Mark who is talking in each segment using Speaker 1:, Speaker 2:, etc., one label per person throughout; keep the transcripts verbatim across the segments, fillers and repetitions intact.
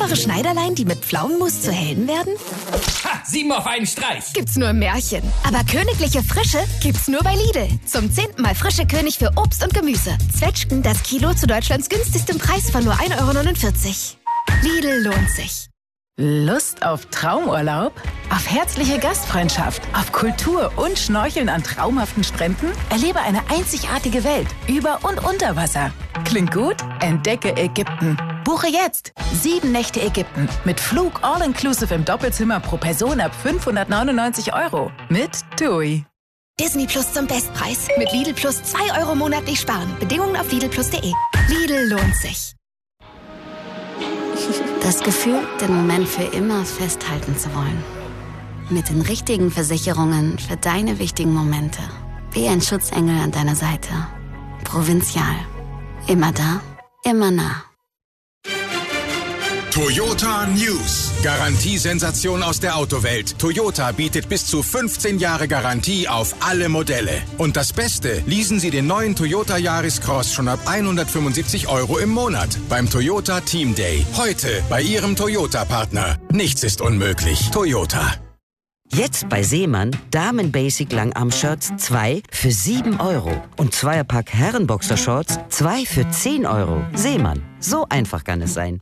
Speaker 1: eure Schneiderlein, die mit Pflaumenmus zu Helden werden?
Speaker 2: Ha, sieben auf einen Streich.
Speaker 1: Gibt's nur im Märchen. Aber königliche Frische gibt's nur bei Lidl. Zum zehnten Mal frische König für Obst und Gemüse. Zwetschgen das Kilo zu Deutschlands günstigstem Preis von nur ein Euro neunundvierzig. Lidl lohnt sich.
Speaker 3: Lust auf Traumurlaub? Auf herzliche Gastfreundschaft? Auf Kultur und Schnorcheln an traumhaften Stränden? Erlebe eine einzigartige Welt über und unter Wasser. Klingt gut? Entdecke Ägypten. Buche jetzt sieben Nächte Ägypten mit Flug all-inclusive im Doppelzimmer pro Person ab fünfhundertneunundneunzig Euro mit TUI.
Speaker 1: Disney Plus zum Bestpreis. Mit Lidl Plus zwei Euro monatlich sparen. Bedingungen auf lidl plus punkt de. Lidl lohnt sich.
Speaker 4: Das Gefühl, den Moment für immer festhalten zu wollen. Mit den richtigen Versicherungen für deine wichtigen Momente. Wie ein Schutzengel an deiner Seite. Provinzial. Immer da, immer nah.
Speaker 5: Toyota News. Garantiesensation aus der Autowelt. Toyota bietet bis zu fünfzehn Jahre Garantie auf alle Modelle. Und das Beste, leasen Sie den neuen Toyota Yaris Cross schon ab hundertfünfundsiebzig Euro im Monat beim Toyota Team Day. Heute bei Ihrem Toyota-Partner. Nichts ist unmöglich. Toyota.
Speaker 6: Jetzt bei Seemann Damen-Basic Langarm-Shirts zwei für sieben Euro. Und Zweierpack Herren-Boxershorts zwei für zehn Euro. Seemann. So einfach kann es sein.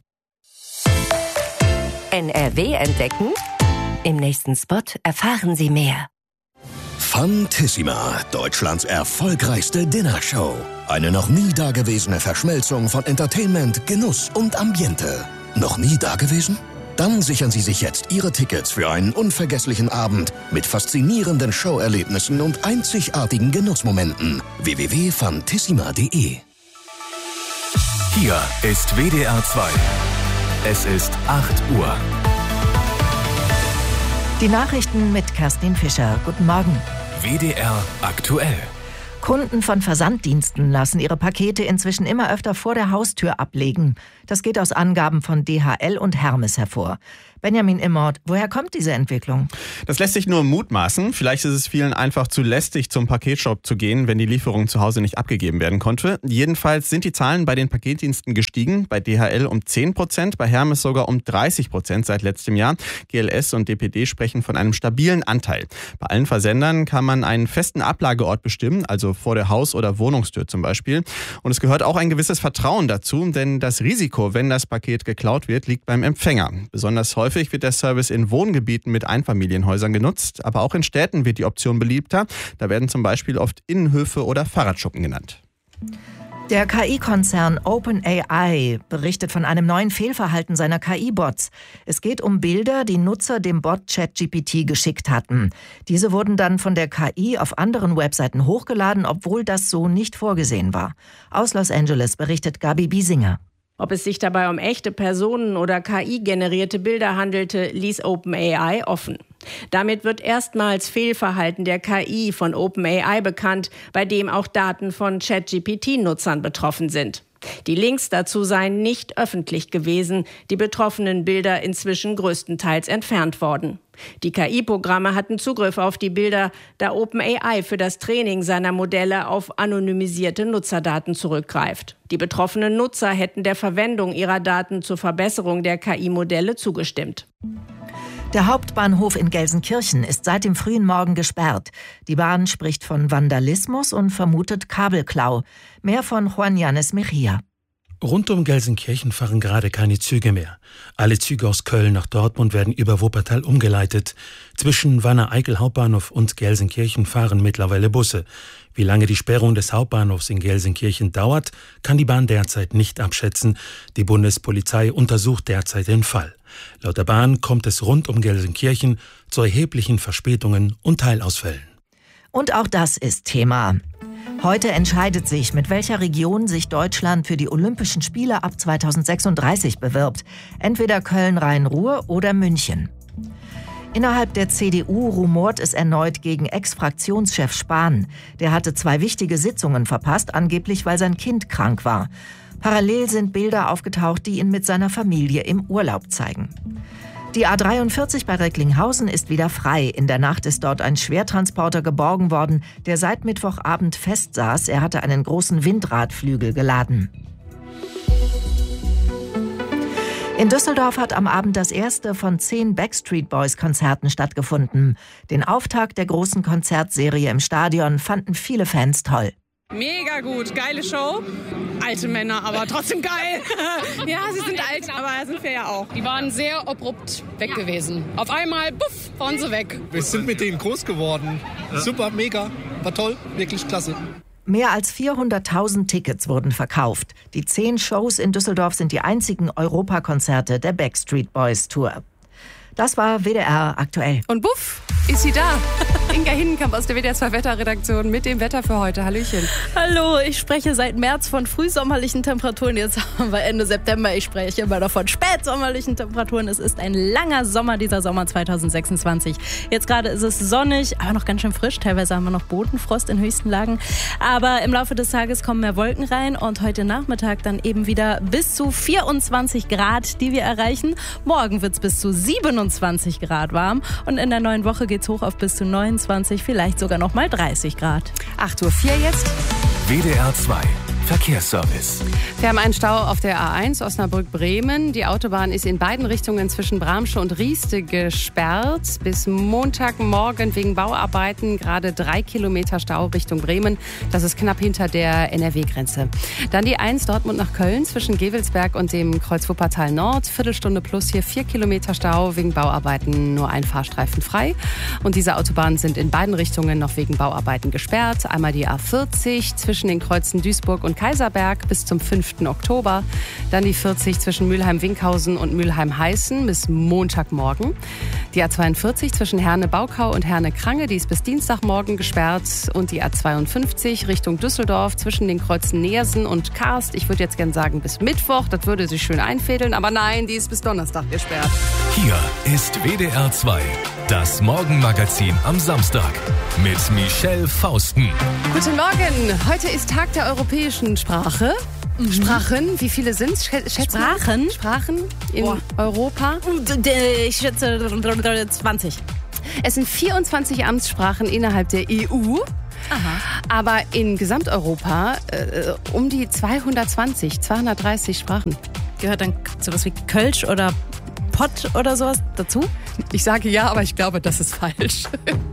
Speaker 7: N R W entdecken? Im nächsten Spot erfahren Sie mehr.
Speaker 8: Fantissima, Deutschlands erfolgreichste Dinnershow. Eine noch nie dagewesene Verschmelzung von Entertainment, Genuss und Ambiente. Noch nie dagewesen? Dann sichern Sie sich jetzt Ihre Tickets für einen unvergesslichen Abend mit faszinierenden Showerlebnissen und einzigartigen Genussmomenten. w w w punkt fantissima punkt de.
Speaker 9: Hier ist W D R zwei. Es ist acht Uhr.
Speaker 10: Die Nachrichten mit Kerstin Fischer. Guten Morgen.
Speaker 9: W D R aktuell.
Speaker 10: Kunden von Versanddiensten lassen ihre Pakete inzwischen immer öfter vor der Haustür ablegen. Das geht aus Angaben von D H L und Hermes hervor. Benjamin Immort, woher kommt diese Entwicklung?
Speaker 11: Das lässt sich nur mutmaßen. Vielleicht ist es vielen einfach zu lästig, zum Paketshop zu gehen, wenn die Lieferung zu Hause nicht abgegeben werden konnte. Jedenfalls sind die Zahlen bei den Paketdiensten gestiegen. Bei D H L um zehn Prozent, bei Hermes sogar um dreißig Prozent seit letztem Jahr. G L S und D P D sprechen von einem stabilen Anteil. Bei allen Versendern kann man einen festen Ablageort bestimmen, also vor der Haus- oder Wohnungstür zum Beispiel. Und es gehört auch ein gewisses Vertrauen dazu, denn das Risiko, wenn das Paket geklaut wird, liegt beim Empfänger. Besonders häufig wird der Service in Wohngebieten mit Einfamilienhäusern genutzt, aber auch in Städten wird die Option beliebter. Da werden zum Beispiel oft Innenhöfe oder Fahrradschuppen genannt.
Speaker 10: Der K I-Konzern OpenAI berichtet von einem neuen Fehlverhalten seiner K I-Bots. Es geht um Bilder, die Nutzer dem Bot ChatGPT geschickt hatten. Diese wurden dann von der K I auf anderen Webseiten hochgeladen, obwohl das so nicht vorgesehen war. Aus Los Angeles berichtet Gabi Biesinger.
Speaker 12: Ob es sich dabei um echte Personen oder K I-generierte Bilder handelte, ließ OpenAI offen. Damit wird erstmals Fehlverhalten der K I von OpenAI bekannt, bei dem auch Daten von ChatGPT-Nutzern betroffen sind. Die Links dazu seien nicht öffentlich gewesen, die betroffenen Bilder inzwischen größtenteils entfernt worden. Die K I-Programme hatten Zugriff auf die Bilder, da OpenAI für das Training seiner Modelle auf anonymisierte Nutzerdaten zurückgreift. Die betroffenen Nutzer hätten der Verwendung ihrer Daten zur Verbesserung der K I-Modelle zugestimmt.
Speaker 10: Der Hauptbahnhof in Gelsenkirchen ist seit dem frühen Morgen gesperrt. Die Bahn spricht von Vandalismus und vermutet Kabelklau. Mehr von Juan Yanes Mejia.
Speaker 13: Rund um Gelsenkirchen fahren gerade keine Züge mehr. Alle Züge aus Köln nach Dortmund werden über Wuppertal umgeleitet. Zwischen Wanne-Eickel Hauptbahnhof und Gelsenkirchen fahren mittlerweile Busse. Wie lange die Sperrung des Hauptbahnhofs in Gelsenkirchen dauert, kann die Bahn derzeit nicht abschätzen. Die Bundespolizei untersucht derzeit den Fall. Laut der Bahn kommt es rund um Gelsenkirchen zu erheblichen Verspätungen und Teilausfällen.
Speaker 10: Und auch das ist Thema. Heute entscheidet sich, mit welcher Region sich Deutschland für die Olympischen Spiele ab zweitausendsechsunddreißig bewirbt. Entweder Köln-Rhein-Ruhr oder München. Innerhalb der C D U rumort es erneut gegen Ex-Fraktionschef Spahn. Der hatte zwei wichtige Sitzungen verpasst, angeblich weil sein Kind krank war. Parallel sind Bilder aufgetaucht, die ihn mit seiner Familie im Urlaub zeigen. Die A dreiundvierzig bei Recklinghausen ist wieder frei. In der Nacht ist dort ein Schwertransporter geborgen worden, der seit Mittwochabend festsaß. Er hatte einen großen Windradflügel geladen. In Düsseldorf hat am Abend das erste von zehn Backstreet Boys Konzerten stattgefunden. Den Auftakt der großen Konzertserie im Stadion fanden viele Fans toll.
Speaker 14: Mega gut, geile Show. Alte Männer, aber trotzdem geil. Ja, sie sind alt, aber sind wir ja auch.
Speaker 15: Die waren sehr abrupt weg gewesen. Auf einmal, puff, waren sie weg.
Speaker 16: Wir sind mit denen groß geworden. Super, mega, war toll, wirklich klasse.
Speaker 10: Mehr als vierhunderttausend Tickets wurden verkauft. Die zehn Shows in Düsseldorf sind die einzigen Europakonzerte der Backstreet Boys Tour. Das war W D R aktuell.
Speaker 17: Und buff, ist sie da. Inga Hindenkamp aus der W D R zwei Wetterredaktion mit dem Wetter für heute. Hallöchen.
Speaker 18: Hallo, ich spreche seit März von frühsommerlichen Temperaturen. Jetzt haben wir Ende September. Ich spreche immer noch von spätsommerlichen Temperaturen. Es ist ein langer Sommer, dieser Sommer zwanzig sechsundzwanzig. Jetzt gerade ist es sonnig, aber noch ganz schön frisch. Teilweise haben wir noch Bodenfrost in höchsten Lagen. Aber im Laufe des Tages kommen mehr Wolken rein und heute Nachmittag dann eben wieder bis zu vierundzwanzig Grad, die wir erreichen. Morgen wird es bis zu siebenundzwanzig Grad warm und in der neuen Woche geht es hoch auf bis zu neunundzwanzig, vielleicht sogar noch mal dreißig Grad.
Speaker 17: acht Uhr vier jetzt.
Speaker 9: W D R zwei Verkehrsservice.
Speaker 17: Wir haben einen Stau auf der A eins Osnabrück-Bremen. Die Autobahn ist in beiden Richtungen zwischen Bramsche und Rieste gesperrt. Bis Montagmorgen wegen Bauarbeiten gerade drei Kilometer Stau Richtung Bremen. Das ist knapp hinter der N R W-Grenze. Dann die eins Dortmund nach Köln zwischen Gevelsberg und dem Kreuz Wuppertal Nord. Viertelstunde plus hier vier Kilometer Stau wegen Bauarbeiten, nur ein Fahrstreifen frei. Und diese Autobahnen sind in beiden Richtungen noch wegen Bauarbeiten gesperrt. Einmal die A vierzig zwischen den Kreuzen Duisburg und Kaiserberg bis zum fünften Oktober. Dann die vierzig zwischen Mülheim-Winkhausen und Mülheim-Heißen bis Montagmorgen. Die A zweiundvierzig zwischen Herne-Baukau und Herne-Krange, die ist bis Dienstagmorgen gesperrt. Und die A zweiundfünfzig Richtung Düsseldorf zwischen den Kreuzen Neersen und Karst. Ich würde jetzt gerne sagen bis Mittwoch, das würde sich schön einfädeln. Aber nein, die ist bis Donnerstag gesperrt.
Speaker 9: Hier ist W D R zwei, das Morgenmagazin am Samstag mit Michelle Fausten.
Speaker 17: Guten Morgen, heute ist Tag der europäischen Sprache. Mhm. Sprachen, wie viele sind es?
Speaker 18: Sprachen?
Speaker 17: Sprachen in Boah. Europa?
Speaker 18: Ich schätze zwanzig.
Speaker 17: Es sind vierundzwanzig Amtssprachen innerhalb der E U. Aha. Aber in Gesamteuropa äh, um die zweihundertzwanzig, zweihundertdreißig Sprachen.
Speaker 18: Gehört dann sowas wie Kölsch oder Pott oder sowas dazu?
Speaker 17: Ich sage ja, aber ich glaube, das ist falsch.